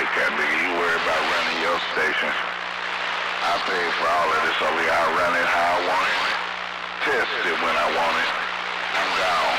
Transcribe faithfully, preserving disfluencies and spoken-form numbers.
cat nigga. You worry about running your station. I pay for all of this over here. I run it how I want it. Test it when I want it. I'm gone.